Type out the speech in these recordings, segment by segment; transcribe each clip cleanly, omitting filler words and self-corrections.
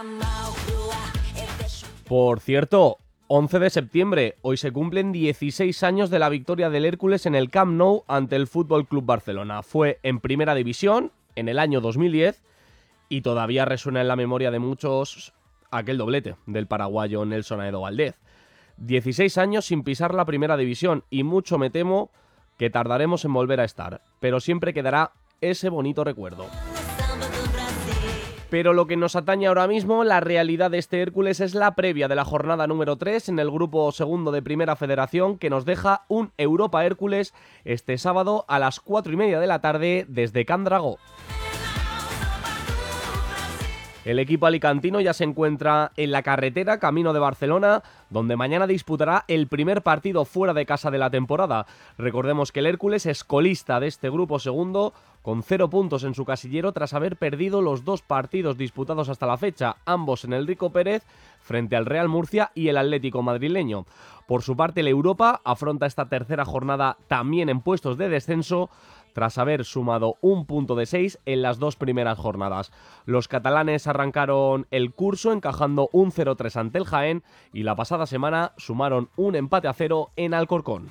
Por cierto, 11 de septiembre, hoy se cumplen 16 años de la victoria del Hércules en el Camp Nou ante el Fútbol Club Barcelona. Fue en Primera División, en el año 2010, y todavía resuena en la memoria de muchos aquel doblete del paraguayo Nelson Aedo Valdez. 16 años sin pisar la Primera División, y mucho me temo que tardaremos en volver a estar, pero siempre quedará ese bonito recuerdo. Pero lo que nos atañe ahora mismo, la realidad de este Hércules, es la previa de la jornada número 3 en el grupo segundo de Primera Federación, que nos deja un Europa Hércules este sábado a las 4:30 de la tarde desde Can Dragó. El equipo alicantino ya se encuentra en la carretera camino de Barcelona, donde mañana disputará el primer partido fuera de casa de la temporada. Recordemos que el Hércules es colista de este grupo segundo, con 0 puntos en su casillero tras haber perdido los 2 partidos disputados hasta la fecha, ambos en el Rico Pérez, frente al Real Murcia y el Atlético madrileño. Por su parte, el Europa afronta esta tercera jornada también en puestos de descenso, tras haber sumado un punto de 6 en las 2 primeras jornadas. Los catalanes arrancaron el curso encajando un 0-3 ante el Jaén y la pasada semana sumaron un empate a 0 en Alcorcón.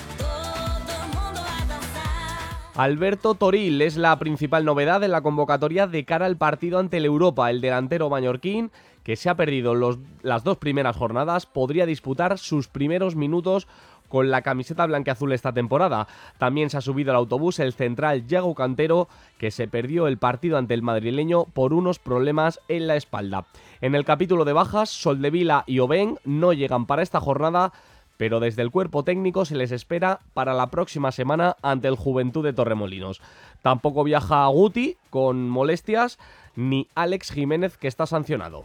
Alberto Toril es la principal novedad en la convocatoria de cara al partido ante el Europa. El delantero mallorquín, que se ha perdido las 2 primeras jornadas, podría disputar sus primeros minutos con la camiseta blanqueazul esta temporada. También se ha subido al autobús el central Yago Cantero, que se perdió el partido ante el madrileño por unos problemas en la espalda. En el capítulo de bajas, Soldevila y Oben no llegan para esta jornada, pero desde el cuerpo técnico se les espera para la próxima semana ante el Juventud de Torremolinos. Tampoco viaja Guti con molestias, ni Alex Jiménez, que está sancionado.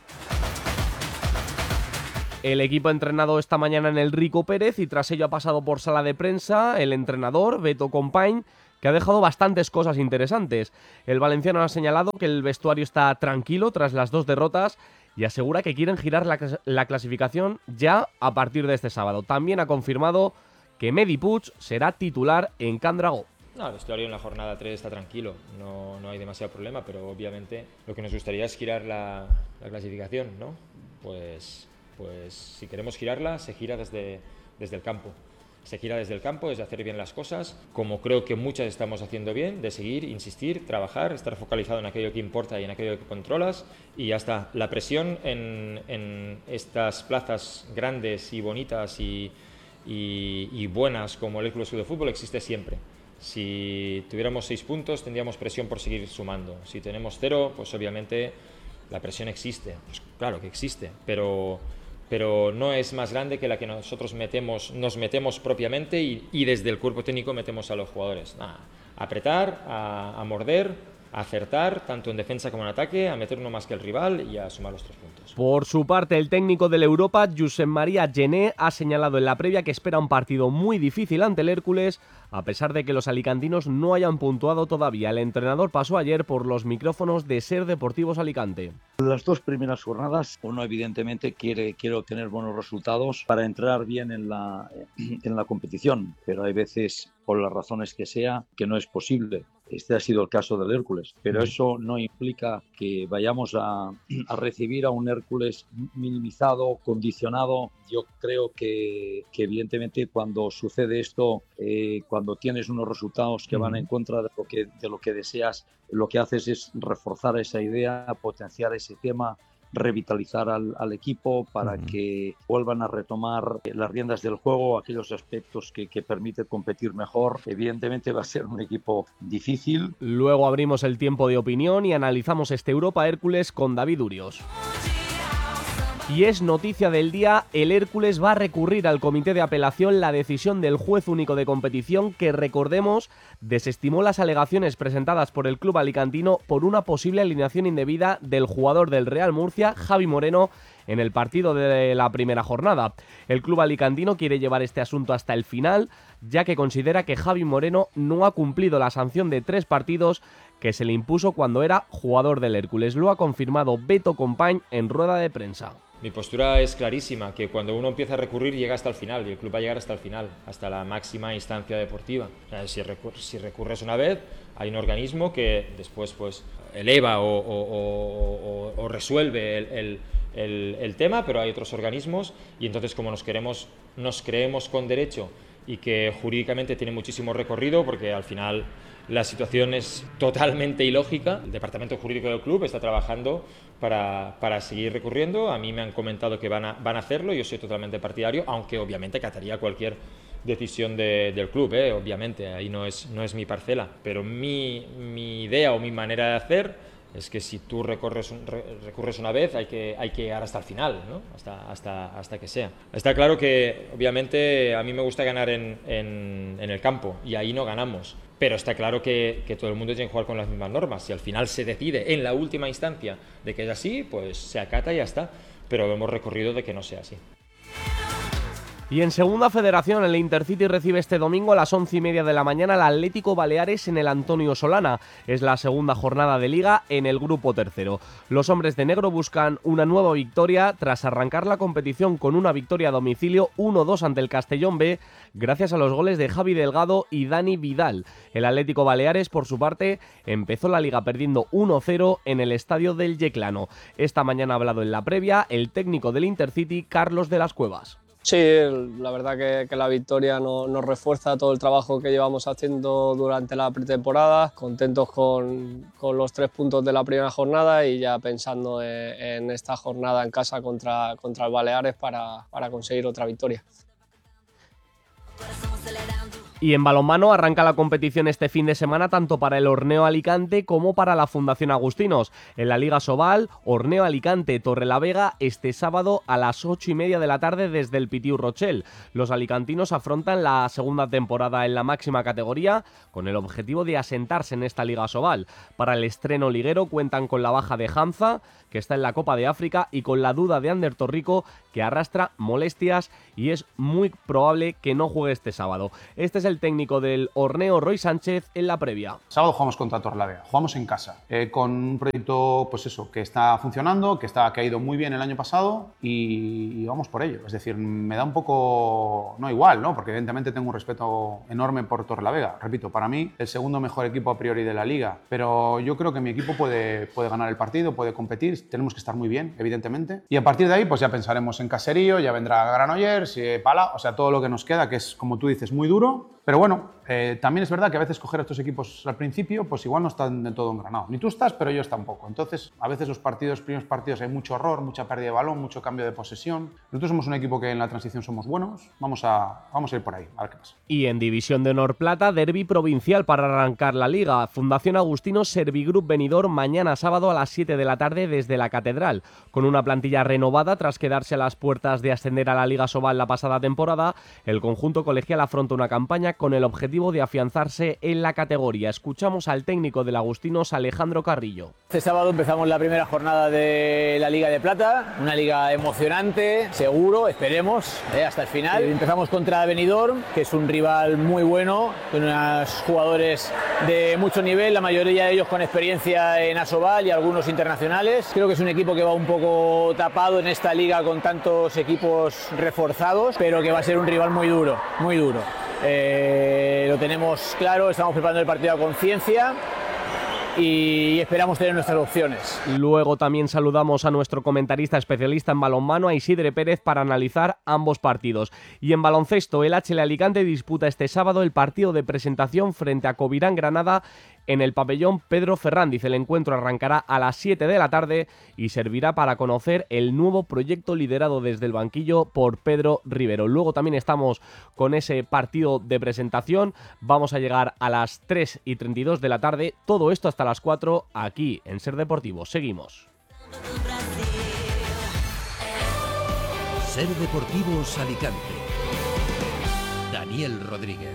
El equipo ha entrenado esta mañana en el Rico Pérez y tras ello ha pasado por sala de prensa el entrenador Beto Compañ, que ha dejado bastantes cosas interesantes. El valenciano ha señalado que el vestuario está tranquilo tras las 2 derrotas y asegura que quieren girar la clasificación ya a partir de este sábado. También ha confirmado que Medi Puig será titular en Can Dragó. No, el vestuario en la jornada 3 está tranquilo, no hay demasiado problema, pero obviamente lo que nos gustaría es girar la clasificación, ¿no? Pues si queremos girarla, se gira desde el campo. Se gira desde el campo, desde hacer bien las cosas, como creo que muchas estamos haciendo bien, de seguir, insistir, trabajar, estar focalizado en aquello que importa y en aquello que controlas, y ya está. La presión en estas plazas grandes y bonitas y buenas como el Club de Fútbol existe siempre. Si tuviéramos 6 puntos tendríamos presión por seguir sumando. Si tenemos 0, pues obviamente la presión existe. Pues claro que existe, pero no es más grande que la que nosotros nos metemos propiamente y desde el cuerpo técnico metemos a los jugadores. A apretar, a morder, a acertar, tanto en defensa como en ataque, a meter uno más que el rival y a sumar los 3 puntos. Por su parte, el técnico del Europa, Josep María Gené, ha señalado en la previa que espera un partido muy difícil ante el Hércules, a pesar de que los alicantinos no hayan puntuado todavía. El entrenador pasó ayer por los micrófonos de SER Deportivos Alicante. Las 2 primeras jornadas, uno evidentemente quiere obtener buenos resultados para entrar bien en la competición, pero hay veces, por las razones que sea, que no es posible. Este ha sido el caso del Hércules, pero eso no implica que vayamos a recibir a un Hércules minimizado, condicionado. Yo creo que evidentemente cuando sucede esto, cuando tienes unos resultados que van en contra de lo que deseas, lo que haces es reforzar esa idea, potenciar ese tema, revitalizar al equipo para que vuelvan a retomar las riendas del juego, aquellos aspectos que permiten competir mejor. Evidentemente va a ser un equipo difícil. Luego abrimos el tiempo de opinión y analizamos este Europa Hércules con David Urios. Y es noticia del día, el Hércules va a recurrir al comité de apelación la decisión del juez único de competición que, recordemos, desestimó las alegaciones presentadas por el club alicantino por una posible alineación indebida del jugador del Real Murcia, Javi Moreno, en el partido de la primera jornada. El club alicantino quiere llevar este asunto hasta el final, ya que considera que Javi Moreno no ha cumplido la sanción de 3 partidos que se le impuso cuando era jugador del Hércules. Lo ha confirmado Beto Compañ en rueda de prensa. Mi postura es clarísima, que cuando uno empieza a recurrir llega hasta el final, y el club va a llegar hasta el final, hasta la máxima instancia deportiva. Si recurres una vez, hay un organismo que después pues eleva o resuelve el tema, pero hay otros organismos, y entonces como nos creemos con derecho y que jurídicamente tiene muchísimo recorrido, porque al final la situación es totalmente ilógica. El departamento jurídico del club está trabajando para seguir recurriendo. A mí me han comentado que van a hacerlo, yo soy totalmente partidario, aunque obviamente acataría cualquier decisión del club, obviamente, ahí no es mi parcela, pero mi idea o mi manera de hacer es que si tú recurres una vez, hay que llegar hasta el final, ¿no? hasta que sea. Está claro que obviamente a mí me gusta ganar en el campo, y ahí no ganamos, pero está claro que todo el mundo tiene que jugar con las mismas normas. Si al final se decide en la última instancia de que es así, pues se acata y ya está, pero hemos recorrido de que no sea así. Y en segunda federación, el Intercity recibe este domingo a las 11:30 de la mañana al Atlético Baleares en el Antonio Solana. Es la segunda jornada de Liga en el grupo tercero. Los hombres de negro buscan una nueva victoria tras arrancar la competición con una victoria a domicilio 1-2 ante el Castellón B, gracias a los goles de Javi Delgado y Dani Vidal. El Atlético Baleares, por su parte, empezó la Liga perdiendo 1-0 en el estadio del Yeclano. Esta mañana ha hablado en la previa el técnico del Intercity, Carlos de las Cuevas. Sí, la verdad que la victoria nos refuerza todo el trabajo que llevamos haciendo durante la pretemporada. Contentos con los 3 puntos de la primera jornada y ya pensando en esta jornada en casa contra el Baleares para conseguir otra victoria. Y en balonmano arranca la competición este fin de semana tanto para el Horneo Alicante como para la Fundación Agustinos. En la Liga Sobal, Horneo Alicante Torrelavega este sábado a las 8:30 de la tarde desde el Pitiu Rochel. Los alicantinos afrontan la segunda temporada en la máxima categoría con el objetivo de asentarse en esta Liga Sobal. Para el estreno liguero cuentan con la baja de Hamza, que está en la Copa de África, y con la duda de Ander Torrico, que arrastra molestias y es muy probable que no juegue este sábado. Este es el técnico del Horneo, Roy Sánchez, en la previa. Sábado jugamos contra Torrelavega, jugamos en casa, con un proyecto pues eso, que está funcionando, que ha ido muy bien el año pasado y vamos por ello. Es decir, me da un poco, no igual, ¿no? Porque evidentemente tengo un respeto enorme por Torrelavega. Repito, para mí el segundo mejor equipo a priori de la liga, pero yo creo que mi equipo puede ganar el partido, puede competir. Tenemos que estar muy bien, evidentemente, y a partir de ahí pues ya pensaremos en caserío, ya vendrá Granollers, Pala, o sea, todo lo que nos queda, que es, como tú dices, muy duro. Pero bueno, también es verdad que a veces coger a estos equipos al principio pues igual no están de todo engranados. Ni tú estás, pero ellos tampoco. Entonces, a veces los primeros partidos hay mucho error, mucha pérdida de balón, mucho cambio de posesión. Nosotros somos un equipo que en la transición somos buenos. Vamos a ir por ahí, a ver qué pasa. Y en División de Honor Plata, derbi provincial para arrancar la Liga. Fundación Agustinos Servigroup Benidorm mañana sábado a las 7 de la tarde desde la Catedral. Con una plantilla renovada tras quedarse a las puertas de ascender a la Liga Sobal la pasada temporada, el conjunto colegial afronta una campaña con el objetivo de afianzarse en la categoría. Escuchamos al técnico del Agustinos, Alejandro Carrillo. Este sábado empezamos la primera jornada de la Liga de Plata, una liga emocionante, seguro, esperemos, hasta el final. Empezamos contra Benidorm, que es un rival muy bueno, con unos jugadores de mucho nivel, la mayoría de ellos con experiencia en Asobal y algunos internacionales. Creo que es un equipo que va un poco tapado en esta liga con tantos equipos reforzados, pero que va a ser un rival muy duro, muy duro. Lo tenemos claro, estamos preparando el partido a conciencia y esperamos tener nuestras opciones. Luego también saludamos a nuestro comentarista especialista en balonmano, a Isidre Pérez, para analizar ambos partidos. Y en baloncesto, el HL Alicante disputa este sábado el partido de presentación frente a Covirán Granada en el pabellón Pedro Ferrandiz. El encuentro arrancará a las 7 de la tarde y servirá para conocer el nuevo proyecto liderado desde el banquillo por Pedro Rivero. Luego también estamos con ese partido de presentación. Vamos a llegar a las 3:32 de la tarde. Todo esto hasta las 4 aquí en Ser Deportivo. Seguimos. Ser Deportivos Alicante. Daniel Rodríguez.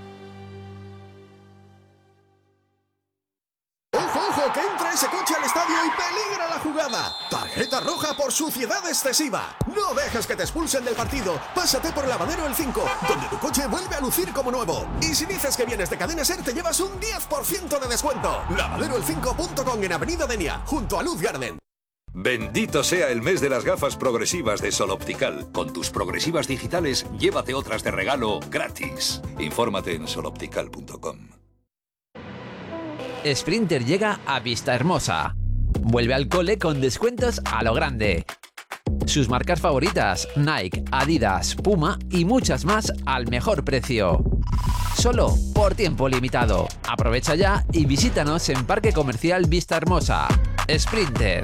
¡Ojo, que entra ese coche al estadio y peligra la jugada! Tarjeta roja por suciedad excesiva. No dejes que te expulsen del partido. Pásate por Lavadero El 5, donde tu coche vuelve a lucir como nuevo. Y si dices que vienes de Cadena Ser, te llevas un 10% de descuento. Lavaderoel5.com en Avenida Denia, junto a Luz Garden. Bendito sea el mes de las gafas progresivas de Sol Optical. Con tus progresivas digitales, llévate otras de regalo gratis. Infórmate en soloptical.com. Sprinter llega a Vistahermosa. Vuelve al cole con descuentos a lo grande. Sus marcas favoritas, Nike, Adidas, Puma y muchas más al mejor precio. Solo por tiempo limitado. Aprovecha ya y visítanos en Parque Comercial Vistahermosa. Sprinter.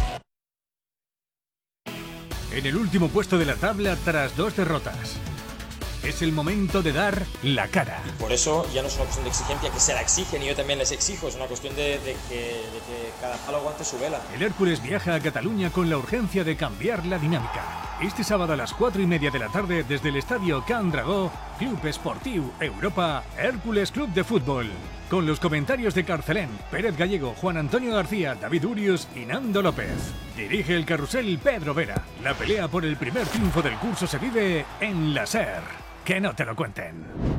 En el último puesto de la tabla tras 2 derrotas. Es el momento de dar la cara. Por eso ya no es una cuestión de exigencia, que se la exigen y yo también les exijo, es una cuestión de que cada palo aguante su vela. El Hércules viaja a Cataluña con la urgencia de cambiar la dinámica. Este sábado a las 4:30 de la tarde desde el estadio Can Dragó, Club Esportiu Europa, Hércules Club de Fútbol. Con los comentarios de Carcelén, Pérez Gallego, Juan Antonio García, David Urius y Nando López. Dirige el carrusel Pedro Vera. La pelea por el primer triunfo del curso se vive en la SER. Que no te lo cuenten.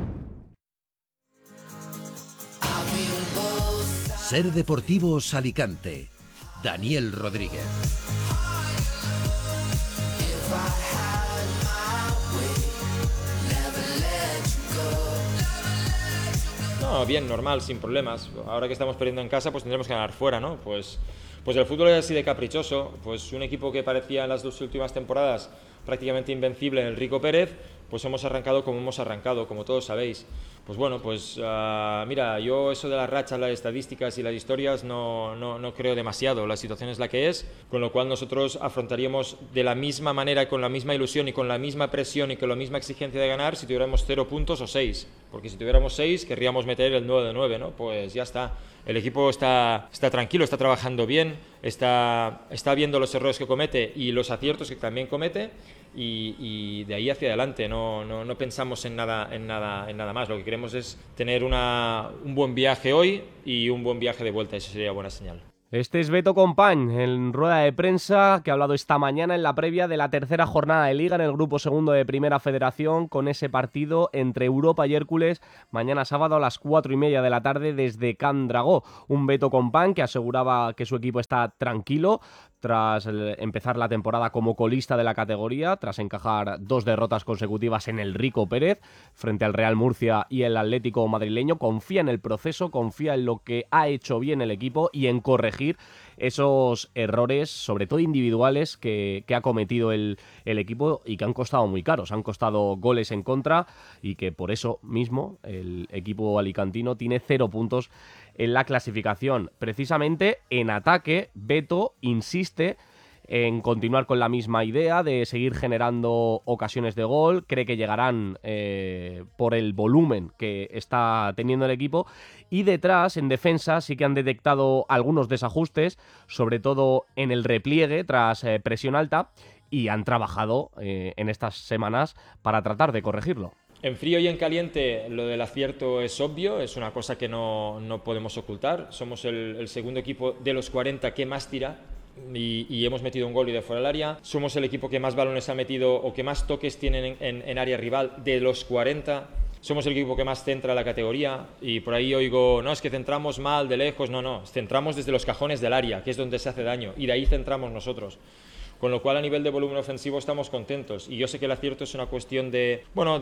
Ser Deportivos Alicante. Daniel Rodríguez. No, bien, normal, sin problemas. Ahora que estamos perdiendo en casa, pues tendremos que ganar fuera, ¿no? Pues el fútbol es así de caprichoso. Pues un equipo que parecía en las 2 últimas temporadas prácticamente invencible en el Rico Pérez, pues hemos arrancado como hemos arrancado, como todos sabéis. Pues bueno, pues mira, yo eso de las rachas, las estadísticas y las historias no creo demasiado. La situación es la que es, con lo cual nosotros afrontaríamos de la misma manera, con la misma ilusión y con la misma presión y con la misma exigencia de ganar si tuviéramos 0 puntos o 6. Porque si tuviéramos 6 querríamos meter el 9 de 9, ¿no? Pues ya está. El equipo está tranquilo, está trabajando bien, está viendo los errores que comete y los aciertos que también comete y de ahí hacia adelante no pensamos en nada más. Lo que queremos es tener un buen viaje hoy y un buen viaje de vuelta, eso sería buena señal. Este es Beto Company en rueda de prensa que ha hablado esta mañana en la previa de la tercera jornada de Liga en el grupo segundo de Primera Federación con ese partido entre Europa y Hércules mañana sábado a las 4:30 de la tarde desde Can Dragó. Un Beto Company que aseguraba que su equipo está tranquilo tras empezar la temporada como colista de la categoría, tras encajar 2 derrotas consecutivas en el Rico Pérez frente al Real Murcia y el Atlético madrileño. Confía en el proceso, confía en lo que ha hecho bien el equipo y en corregir esos errores, sobre todo individuales, que ha cometido el equipo y que han costado muy caros. Han costado goles en contra y que por eso mismo el equipo alicantino tiene 0 puntos en la clasificación. Precisamente en ataque, Beto insiste en continuar con la misma idea de seguir generando ocasiones de gol. Cree que llegarán por el volumen que está teniendo el equipo. Y detrás, en defensa, sí que han detectado algunos desajustes, sobre todo en el repliegue tras presión alta, y han trabajado en estas semanas para tratar de corregirlo. En frío y en caliente lo del acierto es obvio, es una cosa que no podemos ocultar. Somos el segundo equipo de los 40 que más tira y hemos metido un gol y de fuera del área. Somos el equipo que más balones ha metido o que más toques tienen en área rival de los 40. Somos el equipo que más centra la categoría y por ahí oigo, no, es que centramos mal, de lejos. No, centramos desde los cajones del área, que es donde se hace daño, y de ahí centramos nosotros. Con lo cual, a nivel de volumen ofensivo estamos contentos. Y yo sé que el acierto es una cuestión de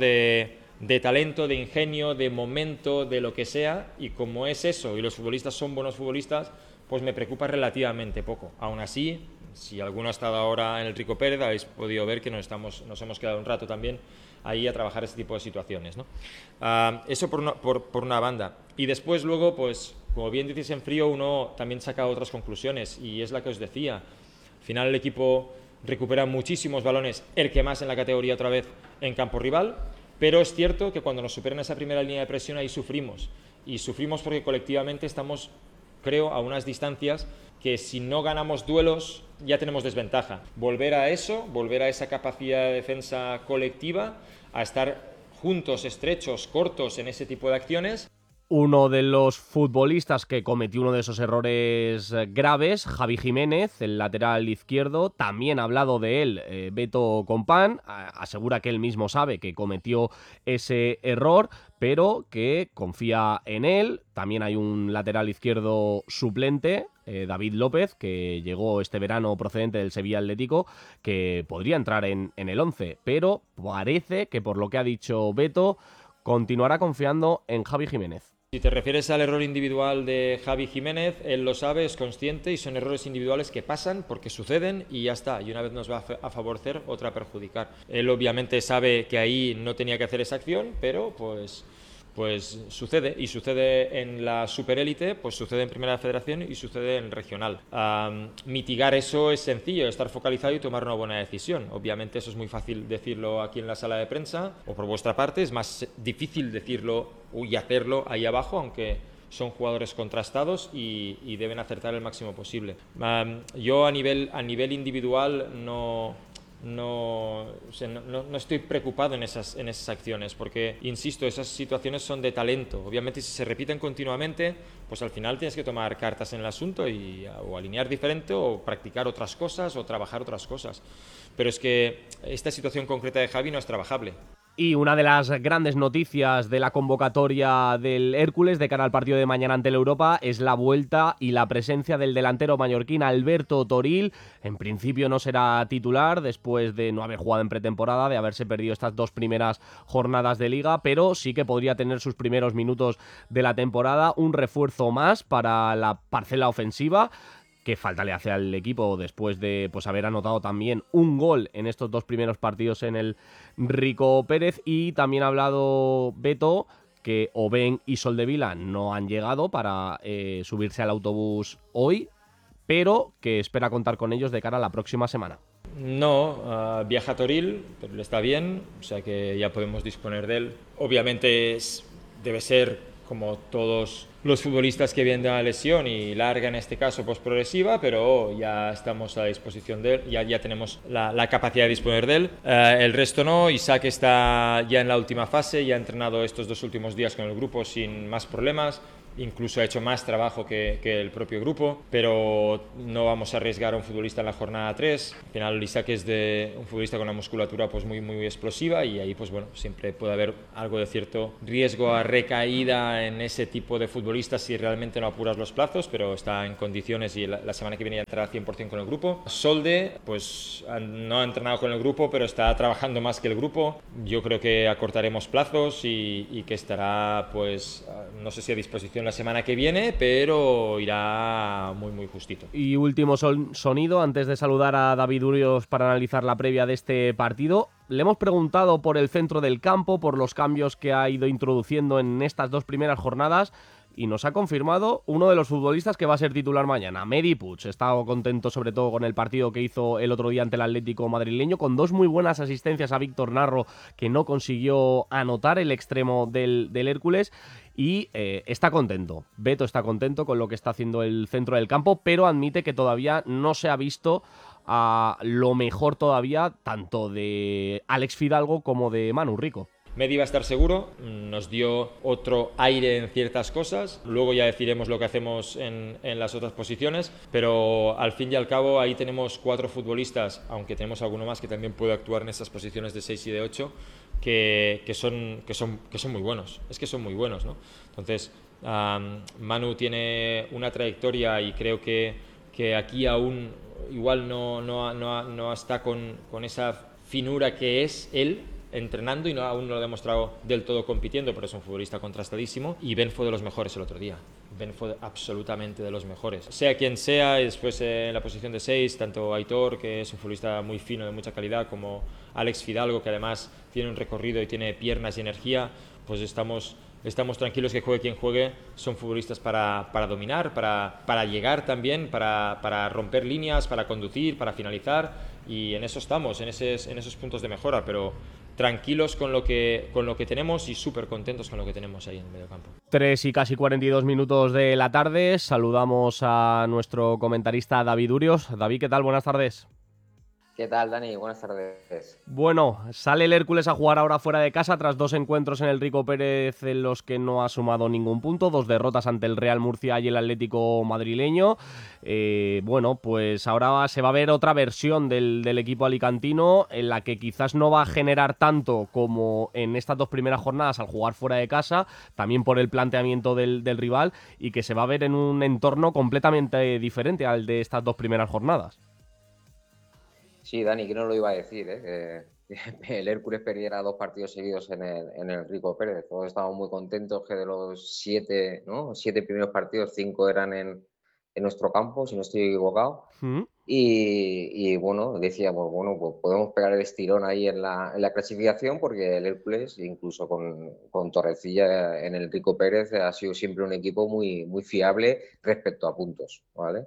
talento, de ingenio, de momento, de lo que sea. Y como es eso, y los futbolistas son buenos futbolistas, pues me preocupa relativamente poco. Aún así, si alguno ha estado ahora en el Rico Pérez, habéis podido ver que nos hemos quedado un rato también ahí a trabajar ese tipo de situaciones, ¿no? Eso por una banda. Y después luego, pues, como bien dices, en frío uno también saca otras conclusiones. Y es la que os decía. Al final el equipo recupera muchísimos balones, el que más en la categoría otra vez en campo rival, pero es cierto que cuando nos superan esa primera línea de presión ahí sufrimos. Y sufrimos porque colectivamente estamos, creo, a unas distancias que si no ganamos duelos ya tenemos desventaja. Volver a esa capacidad de defensa colectiva, a estar juntos, estrechos, cortos en ese tipo de acciones. Uno de los futbolistas que cometió uno de esos errores graves, Javi Jiménez, el lateral izquierdo, también ha hablado de él Beto Company, asegura que él mismo sabe que cometió ese error, pero que confía en él. También hay un lateral izquierdo suplente, David López, que llegó este verano procedente del Sevilla Atlético, que podría entrar en el 11, pero parece que por lo que ha dicho Beto, continuará confiando en Javi Jiménez. Si te refieres al error individual de Javi Jiménez, él lo sabe, es consciente y son errores individuales que pasan porque suceden y ya está. Y una vez nos va a favorecer, otra a perjudicar. Él obviamente sabe que ahí no tenía que hacer esa acción, pero pues sucede, y sucede en la superélite, pues sucede en Primera Federación y sucede en regional. Mitigar eso es sencillo, estar focalizado y tomar una buena decisión. Obviamente eso es muy fácil decirlo aquí en la sala de prensa o por vuestra parte, es más difícil decirlo y hacerlo ahí abajo, aunque son jugadores contrastados y deben acertar el máximo posible. Yo a nivel individual no estoy preocupado en esas acciones porque, insisto, esas situaciones son de talento. Obviamente si se repiten continuamente, pues al final tienes que tomar cartas en el asunto o alinear diferente o practicar otras cosas o trabajar otras cosas. Pero es que esta situación concreta de Javi no es trabajable. Y una de las grandes noticias de la convocatoria del Hércules de cara al partido de mañana ante el Europa es la vuelta y la presencia del delantero mallorquín Alberto Toril. En principio no será titular después de no haber jugado en pretemporada, de haberse perdido estas 2 primeras jornadas de Liga, pero sí que podría tener sus primeros minutos de la temporada, un refuerzo más para la parcela ofensiva. Qué falta le hace al equipo después de haber anotado también un gol en estos 2 primeros partidos en el Rico Pérez. Y también ha hablado Beto que Oben y Soldevila no han llegado para subirse al autobús hoy, pero que espera contar con ellos de cara a la próxima semana. No, viaja a Toril, pero le está bien, o sea que ya podemos disponer de él. Obviamente debe ser como todos los futbolistas que vienen de una lesión y larga, en este caso pues progresiva, pero ya estamos a disposición de él, ya tenemos la capacidad de disponer de él. El resto no. Isaac está ya en la última fase, ya ha entrenado estos 2 últimos días con el grupo sin más problemas. Incluso ha hecho más trabajo que el propio grupo, pero no vamos a arriesgar a un futbolista en la jornada 3. Al final Isaac es un futbolista con una musculatura pues muy explosiva y ahí pues bueno, siempre puede haber algo de cierto riesgo a recaída en ese tipo de futbolistas si realmente no apuras los plazos, pero está en condiciones y la semana que viene ya entrará 100% con el grupo. Solde pues no ha entrenado con el grupo, pero está trabajando más que el grupo. Yo creo que acortaremos plazos y que estará pues no sé si a disposición la semana que viene, pero irá muy justito. Y último sonido antes de saludar a David Urios para analizar la previa de este partido. Le hemos preguntado por el centro del campo, por los cambios que ha ido introduciendo en estas 2 primeras jornadas, y nos ha confirmado uno de los futbolistas que va a ser titular mañana, Medi Puig. Está contento sobre todo con el partido que hizo el otro día ante el Atlético madrileño, con 2 muy buenas asistencias a Víctor Narro, que no consiguió anotar, el extremo del Hércules. Y está contento, Beto está contento con lo que está haciendo el centro del campo, pero admite que todavía no se ha visto a lo mejor todavía tanto de Alex Fidalgo como de Manu Rico. Medi va a estar seguro, nos dio otro aire en ciertas cosas, luego ya decidiremos lo que hacemos en las otras posiciones, pero al fin y al cabo ahí tenemos 4 futbolistas, aunque tenemos alguno más que también puede actuar en esas posiciones de 6 y de 8, que son muy buenos, es que son muy buenos, ¿no? Entonces, Manu tiene una trayectoria y creo que aquí aún igual no está con esa finura que es él entrenando y aún no lo ha demostrado del todo compitiendo, pero es un futbolista contrastadísimo. Y Ben fue de los mejores el otro día. Ben fue absolutamente de los mejores. Sea quien sea, y después en la posición de 6, tanto Aitor, que es un futbolista muy fino, de mucha calidad, como Alex Fidalgo, que además tiene un recorrido y tiene piernas y energía, pues estamos tranquilos que juegue quien juegue. Son futbolistas para dominar, para llegar también, para romper líneas, para conducir, para finalizar, y en eso estamos, en esos puntos de mejora, pero tranquilos con lo que tenemos y súper contentos con lo que tenemos ahí en el mediocampo. 3 y casi 42 minutos de la tarde. Saludamos a nuestro comentarista David Urios. David, ¿qué tal? Buenas tardes. ¿Qué tal, Dani? Buenas tardes. Bueno, sale el Hércules a jugar ahora fuera de casa tras 2 encuentros en el Rico Pérez en los que no ha sumado ningún punto, 2 derrotas ante el Real Murcia y el Atlético madrileño. Bueno, pues ahora se va a ver otra versión del equipo alicantino, en la que quizás no va a generar tanto como en estas 2 primeras jornadas al jugar fuera de casa, también por el planteamiento del rival, y que se va a ver en un entorno completamente diferente al de estas 2 primeras jornadas. Sí, Dani, que no lo iba a decir, ¿eh? el Hércules perdiera 2 partidos seguidos en el Rico Pérez. Todos estábamos muy contentos que de los 7, ¿no? 7 primeros partidos, 5 eran en nuestro campo, si no estoy equivocado. Y bueno, decíamos, bueno, pues podemos pegar el estirón ahí en la clasificación, porque el Hércules, incluso con Torrecilla en el Rico Pérez, ha sido siempre un equipo muy, muy fiable respecto a puntos, ¿vale?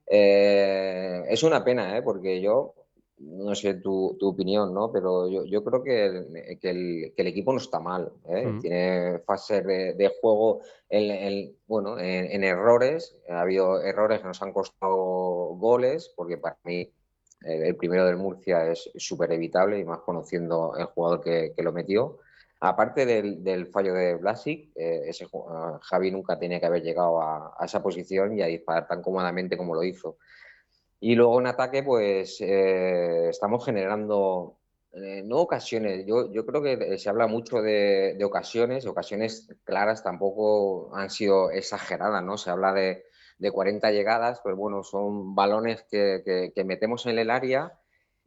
Es una pena, porque yo, no sé tu opinión, ¿no? Pero yo creo que el equipo no está mal, ¿eh? Tiene fases de juego bueno, en errores. Ha habido errores que nos han costado goles, porque para mí el primero del Murcia es súper evitable, y más conociendo el jugador que lo metió. Aparte del fallo de Blasic, Javi nunca tenía que haber llegado a esa posición y a disparar tan cómodamente como lo hizo. Y luego en ataque, pues estamos generando no ocasiones. Yo creo que se habla mucho de ocasiones claras tampoco han sido exageradas, ¿no? Se habla de 40 llegadas, pero bueno, son balones que metemos en el área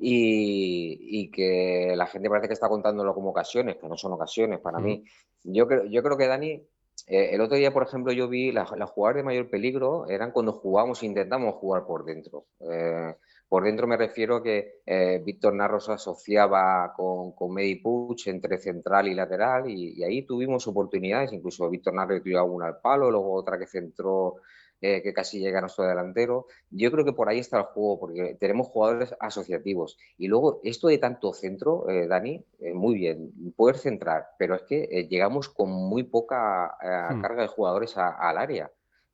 y que la gente parece que está contándolo como ocasiones, que no son ocasiones para mí. Yo creo que Dani, el otro día, por ejemplo, yo vi las jugadas de mayor peligro eran cuando jugamos, intentamos jugar por dentro. Por dentro me refiero a que Víctor Narro se asociaba con Medi Puig entre central y lateral, y ahí tuvimos oportunidades. Incluso Víctor Narro tiró una al palo, luego otra que centró, que casi llega a nuestro delantero. Yo creo que por ahí está el juego, porque tenemos jugadores asociativos. Y luego, esto de tanto centro, Dani, muy bien, poder centrar, pero es que llegamos con muy poca carga de jugadores al área.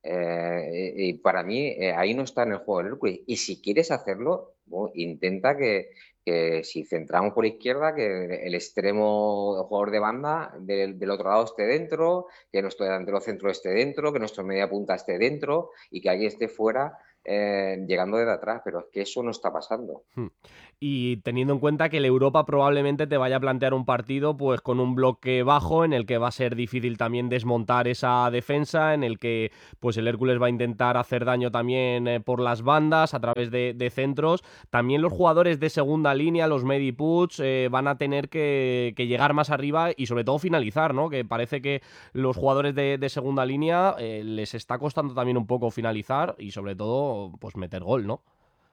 Y para mí, ahí no está en el juego del Hércules. Y si quieres hacerlo, bueno, intenta que si centramos por izquierda, que el extremo, el jugador de banda del otro lado esté dentro, que nuestro delantero centro esté dentro, que nuestro media punta esté dentro, y que alguien esté fuera llegando desde atrás. Pero es que eso no está pasando. Y teniendo en cuenta que el Europa probablemente te vaya a plantear un partido pues con un bloque bajo, en el que va a ser difícil también desmontar esa defensa, en el que pues el Hércules va a intentar hacer daño también por las bandas, a través de centros. También los jugadores de segunda línea, los Medi Puig, van a tener que llegar más arriba y sobre todo finalizar, ¿no? Que parece que los jugadores de segunda línea les está costando también un poco finalizar y sobre todo pues meter gol, ¿no?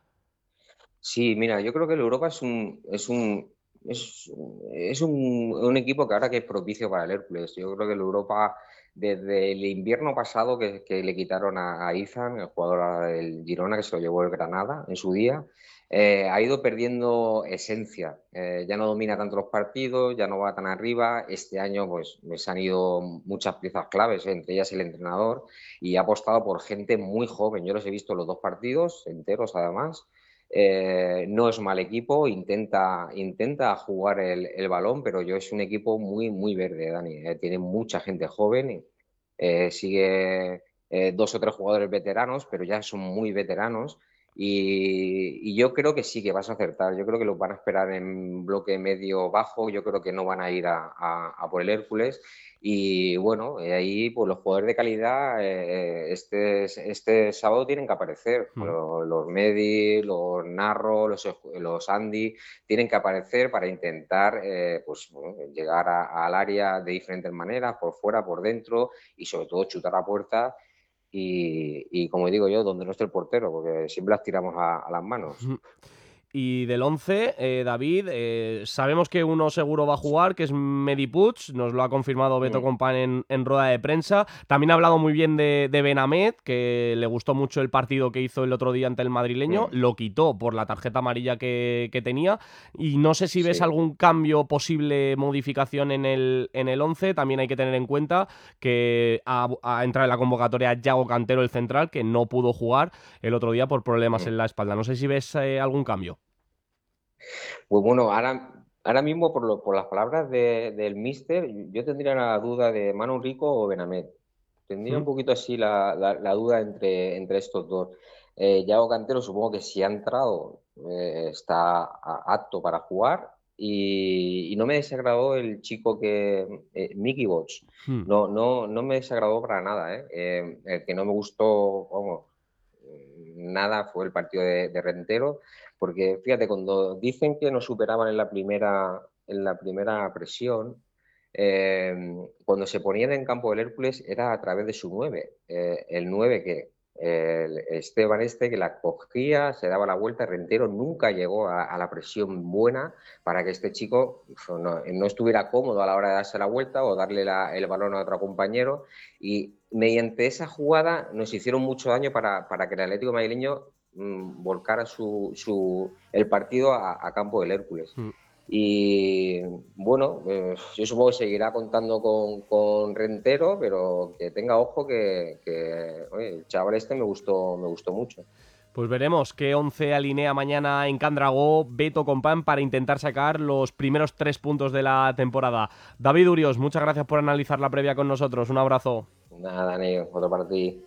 Sí, mira, yo creo que el Europa es un equipo que ahora que es propicio para el Hércules. Yo creo que el Europa, desde el invierno pasado que le quitaron a Izan, el jugador del Girona, que se lo llevó el Granada en su día, ha ido perdiendo esencia. Ya no domina tanto los partidos, ya no va tan arriba. Este año pues se han ido muchas piezas claves, entre ellas el entrenador, y ha apostado por gente muy joven. Yo los he visto los 2 partidos enteros, además. No es mal equipo, intenta jugar el balón, pero es un equipo muy, muy verde, Dani. Tiene mucha gente joven, sigue 2 o 3 jugadores veteranos, pero ya son muy veteranos. Y yo creo que sí, que vas a acertar. Yo creo que los van a esperar en bloque medio-bajo. Yo creo que no van a ir a por el Hércules. Y bueno, ahí pues los jugadores de calidad este sábado tienen que aparecer. Los Medi, los Narro, los Andy tienen que aparecer para intentar pues, bueno, llegar al área de diferentes maneras, por fuera, por dentro, y sobre todo chutar a puerta. Y como digo yo, donde no esté el portero, porque siempre las tiramos a las manos. Y del 11, David, sabemos que uno seguro va a jugar, que es Medi Puig, nos lo ha confirmado Beto Compán en rueda de prensa. También ha hablado muy bien de Benamed, que le gustó mucho el partido que hizo el otro día ante el madrileño, lo quitó por la tarjeta amarilla que tenía, y no sé si ves algún cambio, posible modificación en el 11. También hay que tener en cuenta que ha entrado en la convocatoria Yago Cantero, el central, que no pudo jugar el otro día por problemas en la espalda. No sé si ves algún cambio. Pues bueno, ahora mismo por las palabras del míster, yo tendría la duda de Manu Rico o Benamed. Tendría un poquito así la duda entre estos dos. Yago Cantero, supongo que si ha entrado está apto para jugar, y no me desagradó el chico Mickey Bots. No me desagradó para nada. El que no me gustó, vamos, nada, fue el partido de Rentero. Porque fíjate, cuando dicen que nos superaban en la primera presión, cuando se ponían en campo del Hércules era a través de su 9. El 9 que el Esteban que la cogía, se daba la vuelta. Rentero nunca llegó a la presión buena para que este chico no estuviera cómodo a la hora de darse la vuelta o darle el balón a otro compañero, y mediante esa jugada nos hicieron mucho daño para que el Atlético madrileño volcara el partido a campo del Hércules. Y bueno, yo supongo que seguirá contando con Rentero, pero que tenga ojo que oye, el chaval me gustó mucho. Pues veremos qué 11 alinea mañana en Can Dragó Beto Compán para intentar sacar los primeros 3 puntos de la temporada. David Urios, muchas gracias por analizar la previa con nosotros. Un abrazo. Nada, Dani, otro para ti.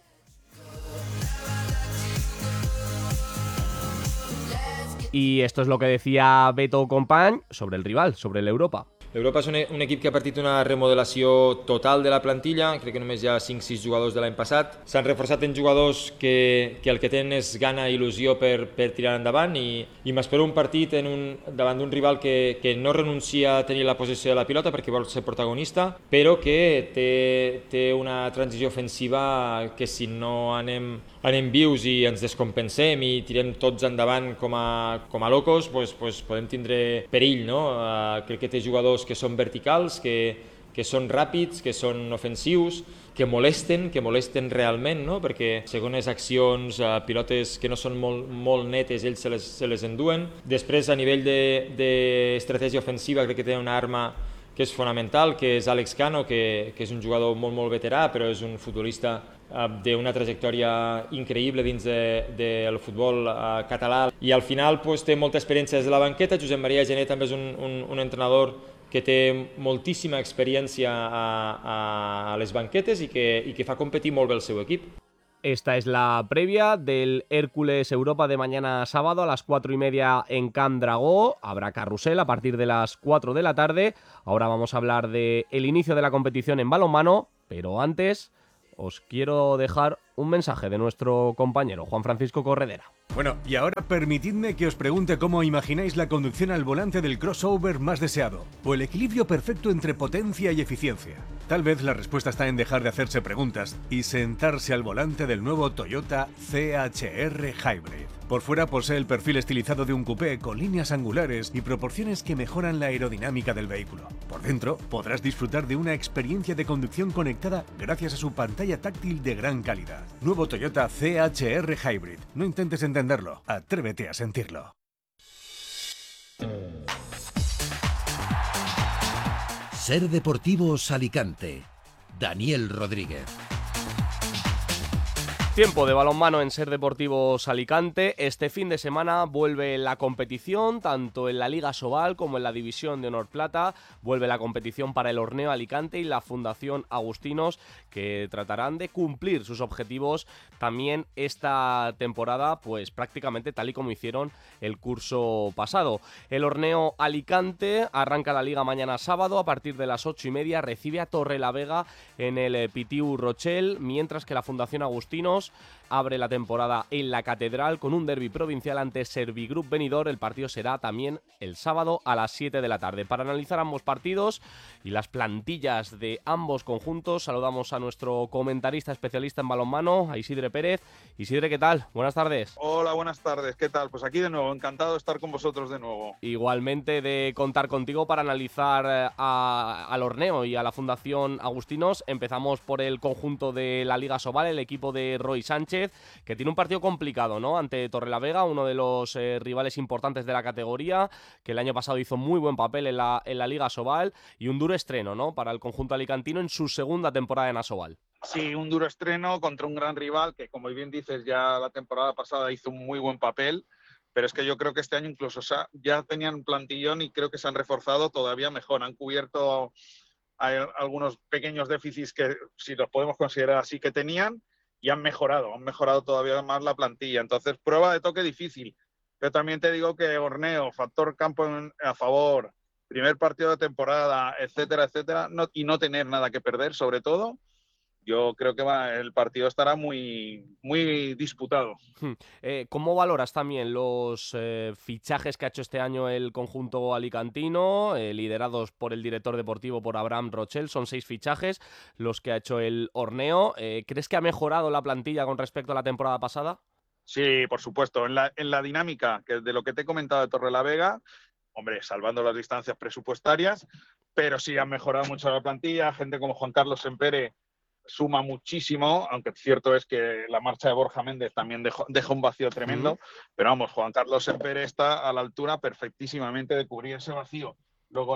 Y esto es lo que decía Beto Company sobre el rival, sobre el Europa. L'Europa és un equip que ha partit una remodelació total de la plantilla, crec que només hi ha 5-6 jugadors de l'any passat. S'han reforçat en jugadors que el que tenen és gana i il·lusió per tirar endavant, i m'espero un partit davant d'un rival que no renuncia a tenir la possessió de la pilota perquè vol ser protagonista, però que té una transició ofensiva que si no anem vius i ens descompensem i tirem tots endavant com a locos, pues podem tindre perill, no? Crec que té jugadors que són verticals, que són ràpids, que són ofensius, que molesten realment, no? Perquè segones accions, pilotes que no són molt netes, ells se les enduen. Després, a nivell d'estratègia ofensiva, crec que té una arma que és fonamental, que és Àlex Cano, que és un jugador molt veterà, però és un futbolista d'una trajectòria increïble dins del futbol català. I al final té molta experiència des de la banqueta. Josep Maria Gené també és un entrenador que té moltíssima experiència a les banquetes i que fa competir molt bé el seu equip. Esta es la previa del Hércules Europa de mañana sábado a las 4:30 en Can Dragó. Habrá carrusel a partir de las 4 de la tarde. Ahora vamos a hablar del inicio de la competición en balonmano, pero antes os quiero dejar un mensaje de nuestro compañero Juan Francisco Corredera. Bueno, y ahora permitidme que os pregunte cómo imagináis la conducción al volante del crossover más deseado, o el equilibrio perfecto entre potencia y eficiencia. Tal vez la respuesta está en dejar de hacerse preguntas y sentarse al volante del nuevo Toyota CHR Hybrid. Por fuera posee el perfil estilizado de un coupé con líneas angulares y proporciones que mejoran la aerodinámica del vehículo. Por dentro podrás disfrutar de una experiencia de conducción conectada gracias a su pantalla táctil de gran calidad. Nuevo Toyota CHR Hybrid. No intentes entenderlo, atrévete a sentirlo. Ser Deportivos Alicante. Daniel Rodríguez. Tiempo de balonmano en Ser Deportivos Alicante. Este fin de semana vuelve la competición, tanto en la Liga Sobal como en la División de Honor Plata. Vuelve la competición para el Horneo Alicante y la Fundación Agustinos, que tratarán de cumplir sus objetivos también esta temporada, pues prácticamente tal y como hicieron el curso pasado. El Horneo Alicante arranca la liga mañana sábado a partir de las 8:30, recibe a Torrelavega en el Pitiu Rochel, mientras que la Fundación Agustinos abre la temporada en la Catedral con un derbi provincial ante Servigroup Benidorm. El partido será también el sábado a las 7 de la tarde. Para analizar ambos partidos y las plantillas de ambos conjuntos, saludamos a nuestro comentarista especialista en balonmano, a Isidre Pérez. Isidre, ¿qué tal? Buenas tardes. Hola, buenas tardes. ¿Qué tal? Pues aquí de nuevo, encantado de estar con vosotros de nuevo. Igualmente de contar contigo para analizar al Horneo y a la Fundación Agustinos. Empezamos por el conjunto de la Liga Sobal, el equipo de Roy Sánchez, que tiene un partido complicado, ¿no? Ante Torrelavega, uno de los rivales importantes de la categoría, que el año pasado hizo muy buen papel en la Liga Sobal, y un duro estreno, ¿no? Para el conjunto alicantino en su segunda temporada en Asobal. Sí, un duro estreno contra un gran rival que, como bien dices, ya la temporada pasada hizo un muy buen papel, pero es que yo creo que este año incluso ya tenían plantillón y creo que se han reforzado todavía mejor. Han cubierto algunos pequeños déficits que, si los podemos considerar así, que tenían, y han mejorado todavía más la plantilla. Entonces, prueba de toque difícil. Pero también te digo que Horneo, factor campo a favor, primer partido de temporada, etcétera, etcétera, y no tener nada que perder, sobre todo, yo creo que el partido estará muy, muy disputado. ¿Cómo valoras también los fichajes que ha hecho este año el conjunto alicantino, liderados por el director deportivo, por Abraham Rochel? Son 6 fichajes los que ha hecho el Horneo. ¿Crees que ha mejorado la plantilla con respecto a la temporada pasada? Sí, por supuesto. En la dinámica de lo que te he comentado de Torrelavega, hombre, salvando las distancias presupuestarias, pero sí han mejorado mucho la plantilla. Gente como Juan Carlos Sempere suma muchísimo, aunque cierto es que la marcha de Borja Méndez también deja un vacío tremendo, pero vamos, Juan Carlos Sempere está a la altura perfectísimamente de cubrir ese vacío. Luego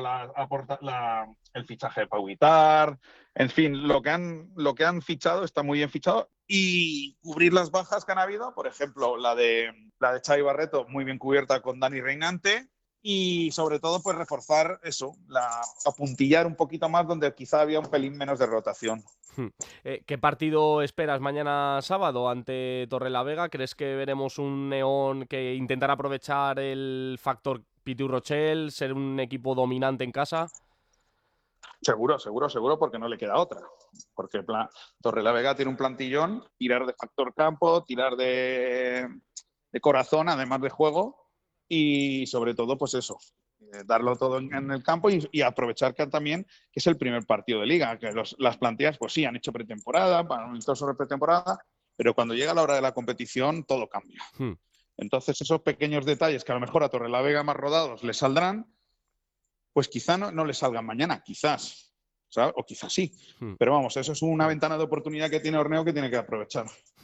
el fichaje de Pau Guitar, en fin, lo que han fichado está muy bien fichado, y cubrir las bajas que han habido, por ejemplo, la de Xavi Barreto, muy bien cubierta con Dani Reinante, y sobre todo pues reforzar eso, apuntillar un poquito más donde quizá había un pelín menos de rotación. ¿Qué partido esperas mañana sábado ante Torrelavega? ¿Crees que veremos un Neón que intentará aprovechar el factor Pitu Rochel, ser un equipo dominante en casa? Seguro, porque no le queda otra. Porque Torrelavega tiene un plantillón, tirar de factor campo, tirar de corazón, además de juego, y sobre todo, pues eso, darlo todo en el campo y aprovechar que también que es el primer partido de liga, que las plantillas, pues sí, han hecho pretemporada, sobre pretemporada, pero cuando llega la hora de la competición, todo cambia. Entonces, esos pequeños detalles que a lo mejor a Torrelavega más rodados le saldrán, pues quizá no le salgan mañana, quizás, ¿sabes? O quizás sí. Pero vamos, eso es una ventana de oportunidad que tiene Horneo que tiene que aprovechar.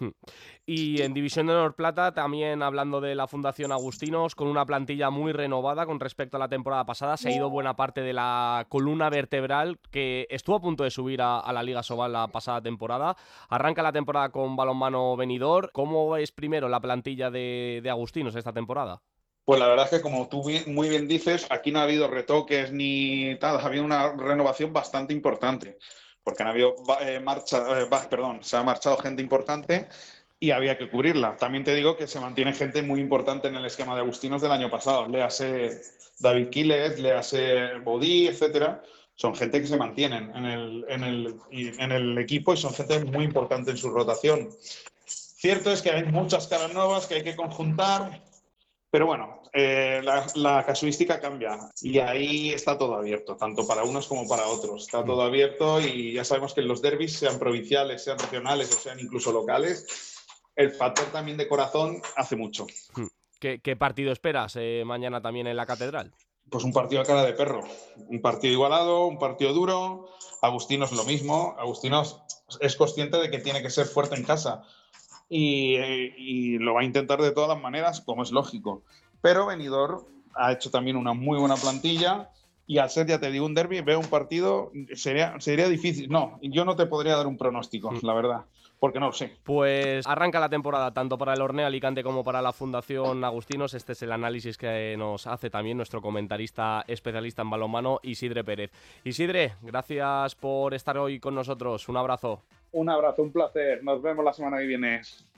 Y en División de Honor Plata, también hablando de la Fundación Agustinos, con una plantilla muy renovada con respecto a la temporada pasada, se ha ido buena parte de la columna vertebral que estuvo a punto de subir a la Liga Sobal la pasada temporada. Arranca la temporada con Balonmano Benidorm. ¿Cómo es primero la plantilla de Agustinos esta temporada? Pues la verdad es que, como tú muy bien dices, aquí no ha habido retoques ni tal, ha habido una renovación bastante importante, porque han habido se ha marchado gente importante y había que cubrirla. También te digo que se mantiene gente muy importante en el esquema de Agustinos del año pasado. Léase David Quiles, léase Bodí, etcétera. Son gente que se mantienen en el equipo y son gente muy importante en su rotación. Cierto es que hay muchas caras nuevas que hay que conjuntar. Pero bueno, la casuística cambia y ahí está todo abierto, tanto para unos como para otros. Está todo abierto y ya sabemos que en los derbis, sean provinciales, sean regionales o sean incluso locales, el factor también de corazón hace mucho. ¿Qué partido esperas mañana también en la Catedral? Pues un partido a cara de perro, un partido igualado, un partido duro. Agustinos lo mismo, Agustinos es consciente de que tiene que ser fuerte en casa. Y lo va a intentar de todas las maneras, como es lógico. Pero Benidorm ha hecho también una muy buena plantilla y al ser, ya te digo, un derbi, veo un partido, sería difícil. No, yo no te podría dar un pronóstico, la verdad, porque no lo sé. Pues arranca la temporada tanto para el Horneo Alicante como para la Fundación Agustinos. Este es el análisis que nos hace también nuestro comentarista especialista en balonmano, Isidre Pérez. Isidre, gracias por estar hoy con nosotros. Un abrazo. Un abrazo, un placer. Nos vemos la semana que viene.